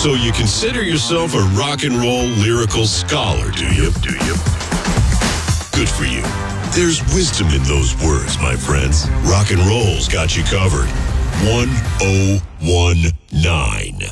So you consider yourself a rock and roll lyrical scholar, do you? Good for you. There's wisdom in those words, my friends. Rock and roll's got you covered. 1019.